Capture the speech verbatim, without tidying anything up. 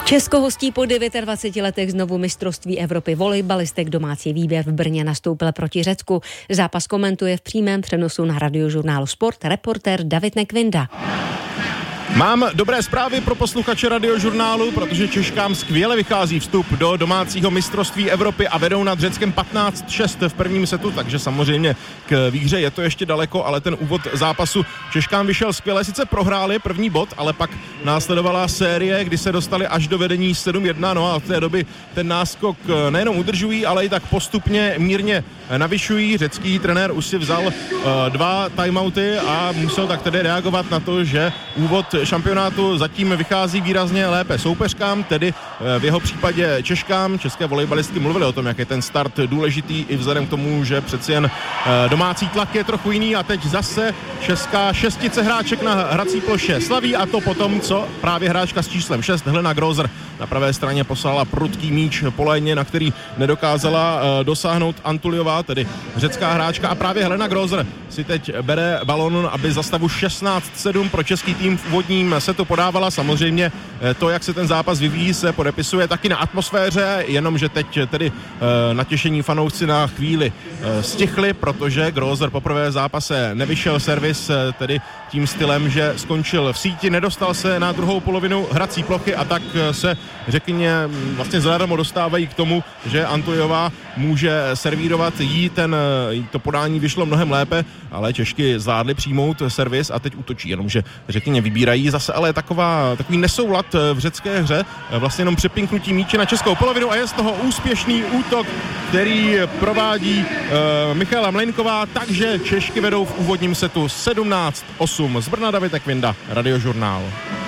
Česko hostí po dvaceti devíti letech znovu mistrovství Evropy volejbalistek. Domácí výběr v Brně nastoupil proti Řecku. Zápas komentuje v přímém přenosu na Radiožurnálu Sport reportér David Nekvinda. Mám dobré zprávy pro posluchače Radiožurnálu, protože Češkám skvěle vychází vstup do domácího mistrovství Evropy a vedou nad Řeckem patnáct šest v prvním setu, takže samozřejmě k výhře je to ještě daleko, ale ten úvod zápasu Češkám vyšel skvěle. Sice prohráli první bod, ale pak následovala série, kdy se dostali až do vedení sedm jedna, no a od té doby ten náskok nejenom udržují, ale i tak postupně mírně navyšují. Řecký trenér už si vzal uh, dva timeouty a musel tak tedy reagovat na to, že úvod šampionátu zatím vychází výrazně lépe soupeřkám, tedy v jeho případě Češkám. České volejbalistky mluvili o tom, jak je ten start důležitý i vzhledem k tomu, že přeci jen domácí tlak je trochu jiný a teď zase česká šestice hráček na hrací ploše slaví, a to potom, co právě hráčka s číslem šest Helena Grozer na pravé straně poslala prudký míč po léně, na který nedokázala dosáhnout Antuliová, tedy řecká hráčka, a právě Helena Grozer si teď bere balón, aby za stavu šestnáct sedm pro český tým v úvodním setu podávala. Samozřejmě to, jak se ten zápas vyvíjí, se podepisuje taky na atmosféře, jenomže teď tedy natěšení fanoušci na chvíli stichli, protože Grozer poprvé v zápase nevyšel servis, tedy tím stylem, že skončil v síti, nedostal se na druhou polovinu hrací plochy a tak se řekně vlastně zadarmo dostávají k tomu, že Antuliová může servírovat, jí ten, to podání vyšlo mnohem lépe, ale Češky zvládly přijmout servis a teď útočí, jenomže řekně vybírají zase, ale taková, takový nesoulad v řecké hře, vlastně jenom přepinknutí míče na českou polovinu a je z toho úspěšný útok, který provádí uh, Michaela Mlejnková, takže Češky vedou v úvodním setu sedmnáct osm. Z Brna David Nekvinda, Radiožurnál.